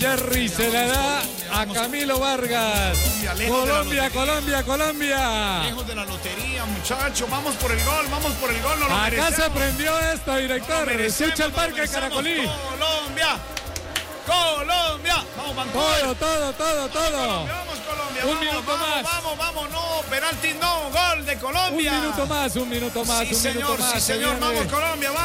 Jerry se la da a Camilo Vargas. Colombia. Lejos de la lotería, muchachos. Vamos por el gol, No lo Acá merecemos. se prendió esto, director. Escucha el parque Caracolí. Colombia. Vamos, Vancouver. Todo. Vamos, Colombia. Un minuto más. Vamos. No, penalti no. Gol de Colombia. Un minuto más. Sí, señor. Vamos, Colombia.